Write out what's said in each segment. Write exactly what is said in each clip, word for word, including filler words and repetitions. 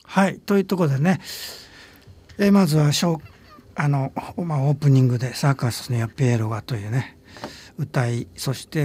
はい、というところでね、えー、まずはショーあの、まあ、オープニングでサーカスにはピエロがというね歌い、そして、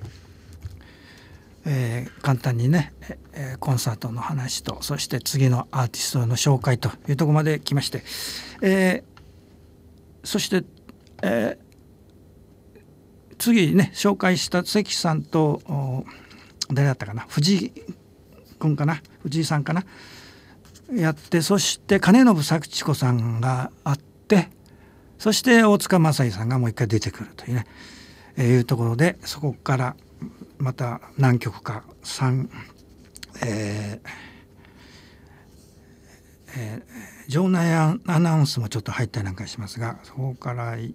えー、簡単にね、えー、コンサートの話と、そして次のアーティストの紹介というところまで来まして、えー、そして、えー、次ね紹介した関さんと誰だったかな、藤井君かな、藤井さんかなやって、そして金信咲子さんがあって、そして大塚正義さんがもう一回出てくるというね、えー、いうところで、そこからまた何曲かさん、えーえー、場内アナウンスもちょっと入ったりなんかしますが、そこからい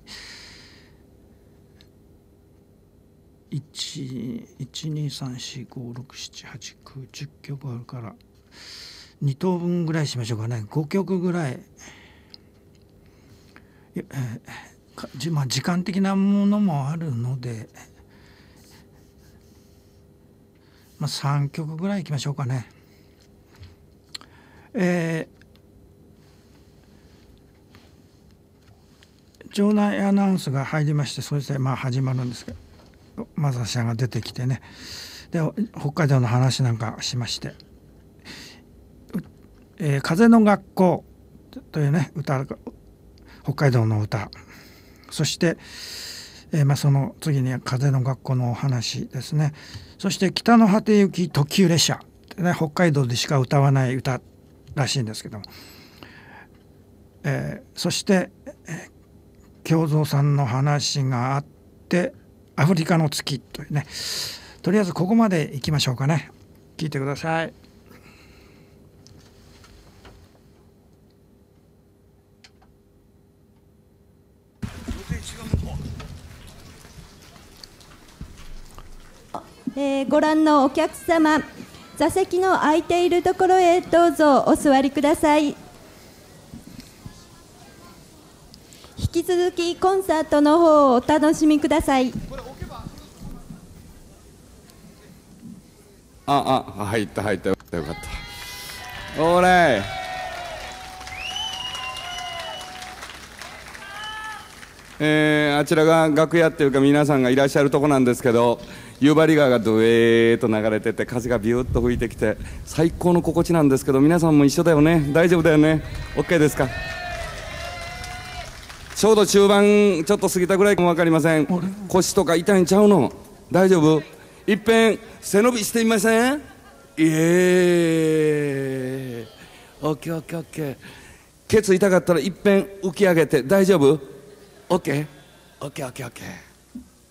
ち、いち、に、さん、よん、ご、ろく、なな、はち、きゅう、じゅっきょくあるからに等分ぐらいしましょうかね。ごきょくぐらい、えーまあ、時間的なものもあるので、まあ、さんきょくぐらいいきましょうかね。えー、場内アナウンスが入りまして、そしてまあ始まるんですけど、マザシャが出てきてね、で北海道の話なんかしまして、えー、風の学校というね歌、北海道の歌、そして、えーまあ、その次に風の学校のお話ですね。そして北の果て行き特急列車、ね、北海道でしか歌わない歌らしいんですけども、えー、そして、えー、京三さんの話があって、アフリカの月というね、とりあえずここまでいきましょうかね。聞いてください。 えー、ご覧のお客様、座席の空いているところへどうぞお座りください。引き続きコンサートの方をお楽しみください。 ああ入った入った、よかったよかった。オーライ。えー、あちらが楽屋っていうか皆さんがいらっしゃるとこなんですけど、夕張川がドゥエーと流れてて、風がビューッと吹いてきて最高の心地なんですけど、皆さんも一緒だよね。大丈夫だよね。 OK ですか。ちょうど中盤ちょっと過ぎたぐらいかも分かりません。腰とか痛いんちゃうの。大丈夫。いっぺん背伸びしてみません。イエーイ。 オーケーオーケーオーケー。ケツ痛かったらいっぺん浮き上げて。大丈夫。 OK。 オーケーオーケーオーケー。